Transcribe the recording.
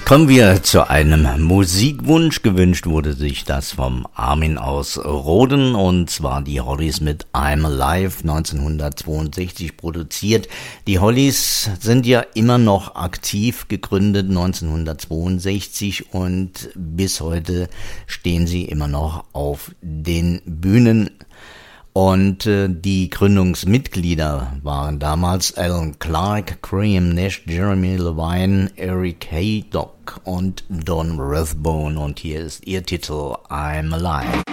Kommen wir zu einem Musikwunsch. Gewünscht wurde sich das vom Armin aus Roden, und zwar die Hollies mit I'm Alive, 1962 produziert. Die Hollies sind ja immer noch aktiv, gegründet 1962, und bis heute stehen sie immer noch auf den Bühnen. Und die Gründungsmitglieder waren damals Alan Clark, Graham Nash, Jeremy Levine, Eric Haydock und Don Rathbone. Und hier ist ihr Titel I'm Alive.